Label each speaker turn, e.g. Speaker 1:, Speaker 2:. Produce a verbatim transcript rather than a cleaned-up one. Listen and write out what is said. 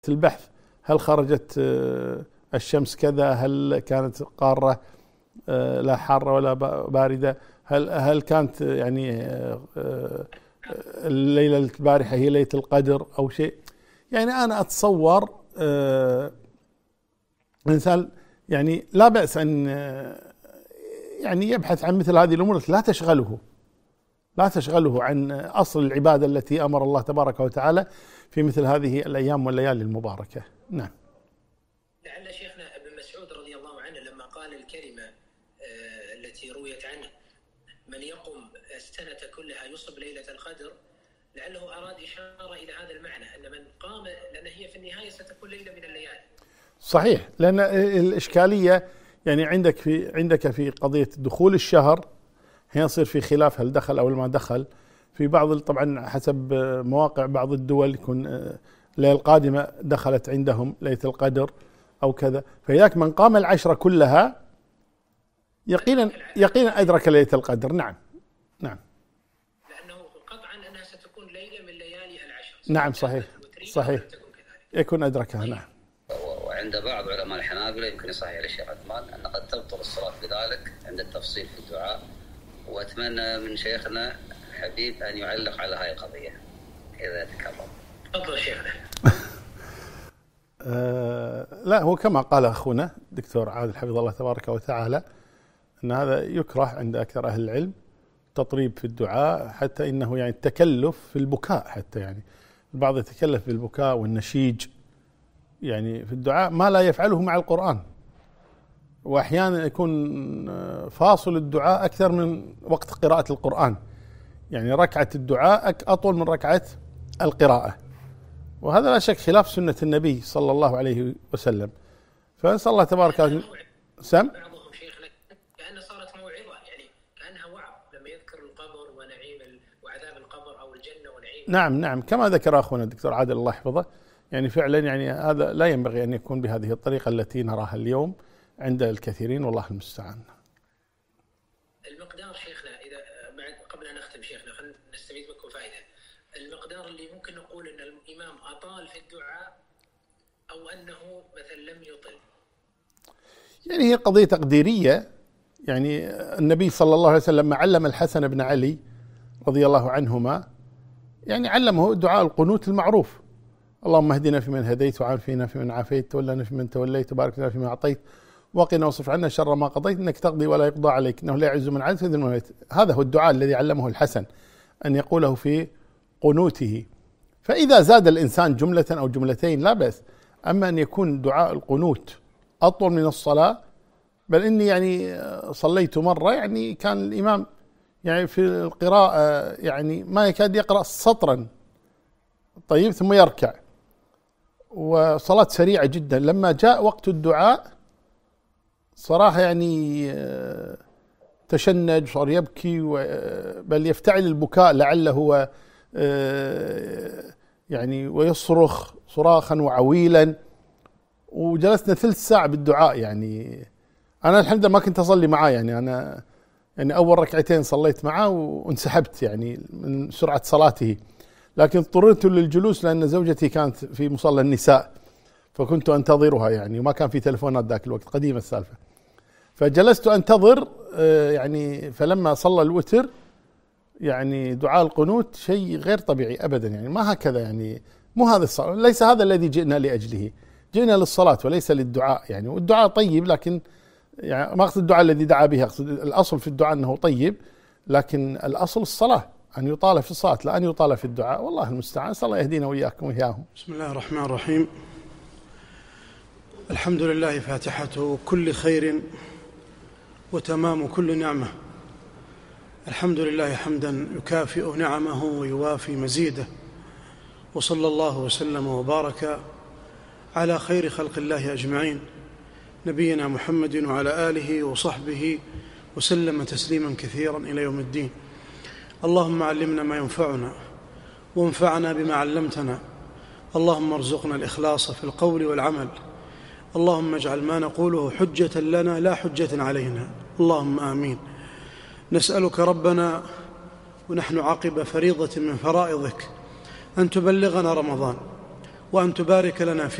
Speaker 1: البحث، هل خرجت الشمس كذا، هل كانت قارة لا حارة ولا باردة، هل هل كانت يعني الليلة البارحة هي ليلة القدر أو شيء. يعني أنا أتصور الإنسان يعني لا بأس أن يعني يبحث عن مثل هذه الأمور، لا تشغله لا تشغله عن أصل العبادة التي أمر الله تبارك وتعالى في مثل هذه الأيام والليالي المباركة. نعم.
Speaker 2: لعل شيخنا ابن مسعود رضي الله عنه لما قال الكلمة التي رويت عنه من يقم السنة كلها يصب ليلة القدر، لعله أراد إشارة إلى هذا المعنى أن من قام، لأن هي في النهاية ستكون ليلة من الليالي.
Speaker 1: صحيح، لأن الإشكالية يعني عندك في عندك في قضية دخول الشهر هنا يصير في خلاف هل دخل أو ما دخل. في بعض طبعا حسب مواقع بعض الدول يكون الليلة القادمة دخلت عندهم ليلة القدر أو كذا، فإذاك من قام العشرة كلها يقينا يقينا أدرك ليلة القدر. نعم نعم،
Speaker 2: لأنه قطعا أنها ستكون ليلة من ليالي العشر.
Speaker 1: نعم صحيح صحيح، يكون أدركها. نعم.
Speaker 3: وعند بعض علماء الحنابلة يمكن يصحح للشيخ عثمان أن قد تبطل الصلاة بذلك عند التفصيل في الدعاء، وأتمنى من شيخنا حبيب أن يعلق على هاي القضية إذا تكرم.
Speaker 2: تفضل شيخنا.
Speaker 1: آه لا، هو كما قال أخونا دكتور عادل حفظه الله تبارك وتعالى أن هذا يكره عند أكثر أهل العلم، تطريب في الدعاء، حتى إنه يعني التكلف في البكاء، حتى يعني البعض يتكلف بالبكاء والنشيج يعني في الدعاء ما لا يفعله مع القرآن، وأحيانا يكون فاصل الدعاء أكثر من وقت قراءة القرآن، يعني ركعة الدعاء أطول من ركعة القراءة، وهذا لا شك خلاف سنة النبي صلى الله عليه وسلم. فنسأل الله تبارك وتعالى. سم
Speaker 2: بعضهم شيخنا كأنها صارت موعظة، يعني كأنها وعظ لما يذكر القبر ونعيم وعذاب القبر أو الجنة ونعيم.
Speaker 1: نعم نعم، كما ذكر أخونا الدكتور عادل الله يحفظه، يعني فعلا يعني هذا لا ينبغي أن يكون بهذه الطريقة التي نراها اليوم عند الكثيرين، والله المستعان.
Speaker 2: المقدار شيخنا إذا بعد قبل أن نختم شيخنا خلينا نستفيد منكم فائدة، المقدار اللي ممكن نقول أن الإمام أطال في الدعاء أو أنه مثلا لم يطل،
Speaker 1: يعني هي قضية تقديرية. يعني النبي صلى الله عليه وسلم لما علم الحسن بن علي رضي الله عنهما يعني علمه دعاء القنوت المعروف: اللهم اهدنا فيمن هديت وعافنا فيمن عافيت تولنا فيمن توليت وبارك لنا فيما أعطيت وقنا واصرف عنا شر ما قضيت إنك تقضي ولا يقضى عليك إنه لا يعز من عادت ويذل من واليت. هذا هو الدعاء الذي علمه الحسن أن يقوله في قنوته. فإذا زاد الإنسان جملة أو جملتين لا بأس، أما أن يكون دعاء القنوت أطول من الصلاة، بل إني يعني صليت مرة يعني كان الإمام يعني في القراءة يعني ما يكاد يقرأ سطرا، طيب، ثم يركع، وصلاة سريعة جدا. لما جاء وقت الدعاء صراحة يعني تشنج، صار يبكي، بل يفتعل البكاء لعله هو يعني ويصرخ صراخا وعويلا، وجلسنا ثلث ساعة بالدعاء. يعني أنا الحمد لله ما كنت أصلي معاه، يعني أنا يعني أول ركعتين صليت معه وانسحبت يعني من سرعة صلاته، لكن اضطررت للجلوس لأن زوجتي كانت في مصلى النساء فكنت أنتظرها يعني، وما كان في تلفونات ذاك الوقت، قديمة السالفة، فجلست أنتظر يعني. فلما صلى الوتر يعني دعاء القنوت شيء غير طبيعي أبدا، يعني ما هكذا، يعني مو هذا الصلاة، ليس هذا الذي جئنا لأجله، جئنا للصلاة وليس للدعاء يعني. والدعاء طيب، لكن يعني ما أقصد الدعاء الذي دعا به، أقصد الأصل في الدعاء أنه طيب، لكن الأصل الصلاة، أن يطال في الصلاة لا أن يطال في الدعاء، والله المستعان. صلى الله يهدينا وإياكم وإياهم.
Speaker 4: بسم الله الرحمن الرحيم. الحمد لله فاتحة كل خير وتمام كل نعمة. الحمد لله حمدا يكافئ نعمه ويوافي مزيده، وصلى الله وسلم وبارك على خير خلق الله أجمعين، نبينا محمد وعلى آله وصحبه وسلم تسليما كثيرا إلى يوم الدين. اللهم علمنا ما ينفعنا وانفعنا بما علمتنا، اللهم ارزقنا الإخلاص في القول والعمل، اللهم اجعل ما نقوله حجة لنا لا حجة علينا، اللهم آمين. نسألك ربنا ونحن عقب فريضة من فرائضك أن تبلغنا رمضان وأن تبارك لنا فيه.